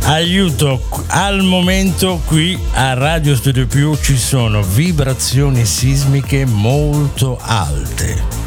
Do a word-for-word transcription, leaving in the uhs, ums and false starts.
Aiuto, al momento qui a Radio Studio Più ci sono vibrazioni sismiche molto alte.